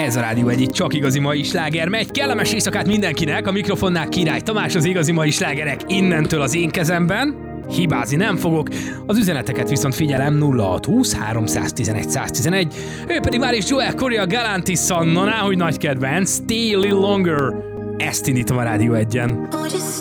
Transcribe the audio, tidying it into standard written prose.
Ez a Rádió egy csak igazi mai sláger megy. Kellemes éjszakát mindenkinek, a mikrofonnál Király Tamás, az igazi mai slágerek innentől az én kezemben. Hibázni nem fogok, az üzeneteket viszont figyelem 0620 311 111, ő pedig már is Joel Corey, a Galantis Sanna, náhogy nagy kedvenc, Stay a Little Longer. Ezt indítom a Rádió egyen.